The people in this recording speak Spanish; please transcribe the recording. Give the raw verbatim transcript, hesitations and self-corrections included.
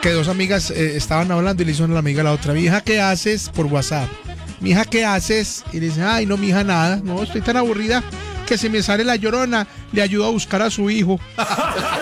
que dos amigas eh, estaban hablando y le hizo una amiga a la otra, mija, ¿qué haces? Por WhatsApp. Mija, ¿qué haces? Y le dice, ay, no, mija, nada. No, estoy tan aburrida que se me sale la llorona. Le ayudo a buscar a su hijo.